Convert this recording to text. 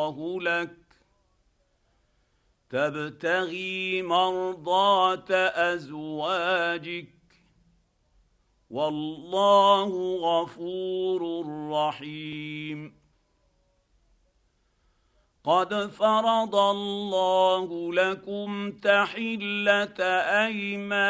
الله لك تبتغي مرضات ازواجك والله غفور رحيم قد فرض الله لكم تحله ايمانكم